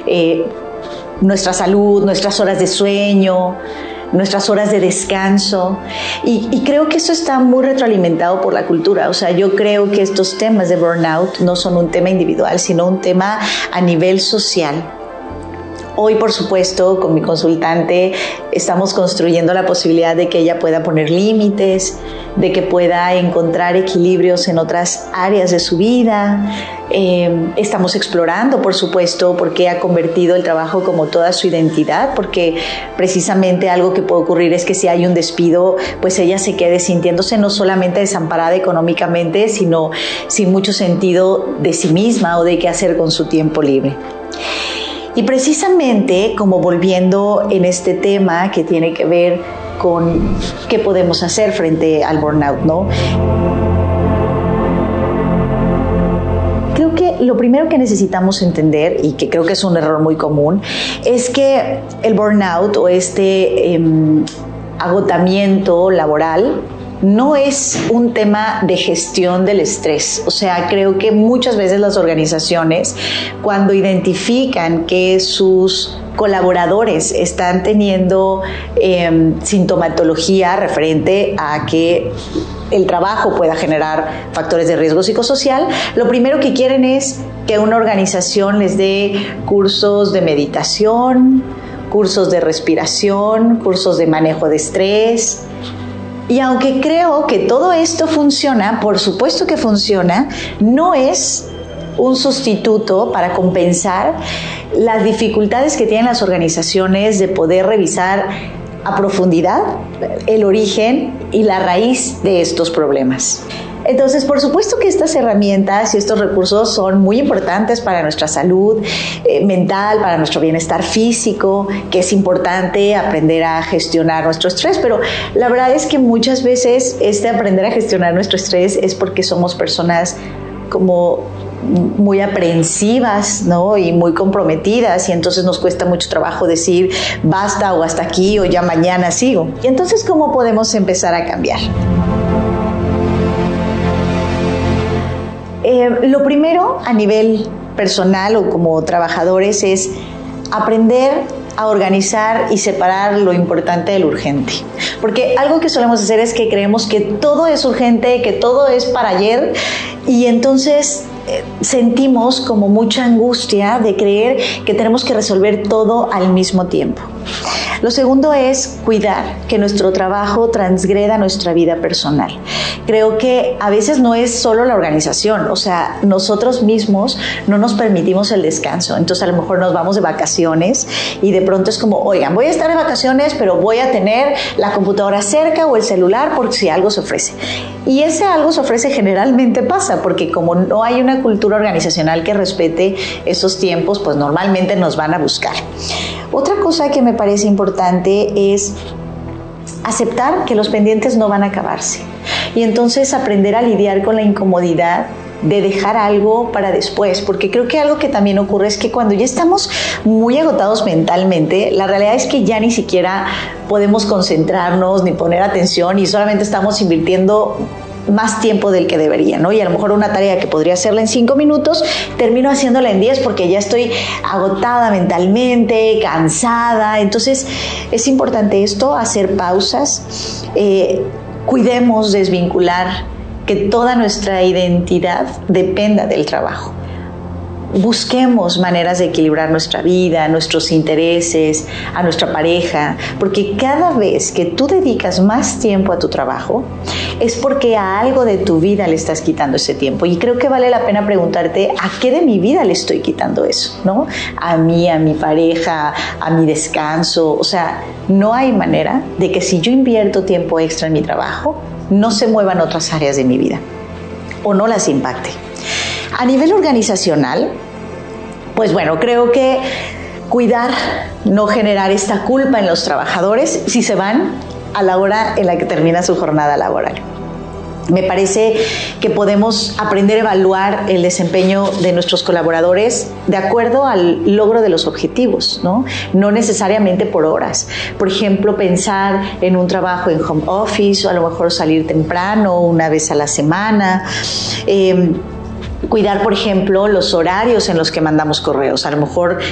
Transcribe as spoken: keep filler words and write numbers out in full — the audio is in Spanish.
eh, nuestra salud, nuestras horas de sueño, nuestras horas de descanso, y, y creo que eso está muy retroalimentado por la cultura. O sea, yo creo que estos temas de burnout no son un tema individual, sino un tema a nivel social. Hoy, por supuesto, con mi consultante estamos construyendo la posibilidad de que ella pueda poner límites, de que pueda encontrar equilibrios en otras áreas de su vida. Eh, estamos explorando, por supuesto, por qué ha convertido el trabajo como toda su identidad, porque precisamente algo que puede ocurrir es que si hay un despido, pues ella se quede sintiéndose no solamente desamparada económicamente, sino sin mucho sentido de sí misma o de qué hacer con su tiempo libre. Y precisamente, como volviendo en este tema que tiene que ver con qué podemos hacer frente al burnout, ¿no? Creo que lo primero que necesitamos entender, y que creo que es un error muy común, es que el burnout o este eh, agotamiento laboral no es un tema de gestión del estrés. O sea, creo que muchas veces las organizaciones, cuando identifican que sus colaboradores están teniendo eh, sintomatología referente a que el trabajo pueda generar factores de riesgo psicosocial, lo primero que quieren es que una organización les dé cursos de meditación, cursos de respiración, cursos de manejo de estrés. Y aunque creo que todo esto funciona, por supuesto que funciona, no es un sustituto para compensar las dificultades que tienen las organizaciones de poder revisar a profundidad el origen y la raíz de estos problemas. Entonces, por supuesto que estas herramientas y estos recursos son muy importantes para nuestra salud eh, mental, para nuestro bienestar físico, que es importante aprender a gestionar nuestro estrés, pero la verdad es que muchas veces este aprender a gestionar nuestro estrés es porque somos personas como muy aprensivas, ¿no? Y muy comprometidas, y entonces nos cuesta mucho trabajo decir basta o hasta aquí o ya mañana sigo. Y entonces, ¿cómo podemos empezar a cambiar? Eh, lo primero a nivel personal o como trabajadores es aprender a organizar y separar lo importante del urgente. Porque algo que solemos hacer es que creemos que todo es urgente, que todo es para ayer, y entonces eh, sentimos como mucha angustia de creer que tenemos que resolver todo al mismo tiempo. Lo segundo es cuidar que nuestro trabajo transgreda nuestra vida personal. Creo que a veces no es solo la organización, o sea, nosotros mismos no nos permitimos el descanso. Entonces a lo mejor nos vamos de vacaciones y de pronto es como, oigan, voy a estar de vacaciones, pero voy a tener la computadora cerca o el celular por si algo se ofrece. Y ese algo se ofrece generalmente pasa, porque como no hay una cultura organizacional que respete esos tiempos, pues normalmente nos van a buscar. Otra cosa que me parece importante es aceptar que los pendientes no van a acabarse y entonces aprender a lidiar con la incomodidad de dejar algo para después, porque creo que algo que también ocurre es que cuando ya estamos muy agotados mentalmente, la realidad es que ya ni siquiera podemos concentrarnos ni poner atención y solamente estamos invirtiendo más tiempo del que debería, ¿no? Y a lo mejor una tarea que podría hacerla en cinco minutos, termino haciéndola en diez porque ya estoy agotada mentalmente, cansada. Entonces, es importante esto, hacer pausas, eh, cuidemos desvincular que toda nuestra identidad dependa del trabajo. Busquemos maneras de equilibrar nuestra vida, nuestros intereses, a nuestra pareja, porque cada vez que tú dedicas más tiempo a tu trabajo, es porque a algo de tu vida le estás quitando ese tiempo. Y creo que vale la pena preguntarte, ¿a qué de mi vida le estoy quitando eso? ¿No? A mí, a mi pareja, a mi descanso. O sea, no hay manera de que si yo invierto tiempo extra en mi trabajo, no se muevan otras áreas de mi vida o no las impacte. A nivel organizacional, pues bueno, creo que cuidar, no generar esta culpa en los trabajadores si se van a la hora en la que termina su jornada laboral. Me parece que podemos aprender a evaluar el desempeño de nuestros colaboradores de acuerdo al logro de los objetivos, ¿no? No necesariamente por horas. Por ejemplo, pensar en un trabajo en home office o a lo mejor salir temprano una vez a la semana. Eh, Cuidar, por ejemplo, los horarios en los que mandamos correos. A lo mejor